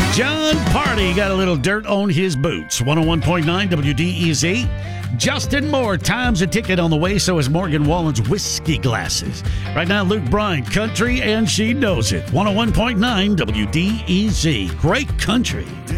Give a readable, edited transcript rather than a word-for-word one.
John Party got a little dirt on his boots. 101.9 WDEZ. Justin Moore, Time's a Ticket on the way, so is Morgan Wallen's whiskey glasses. Right now, Luke Bryan, Country, and She Knows It. 101.9 WDEZ. Great country.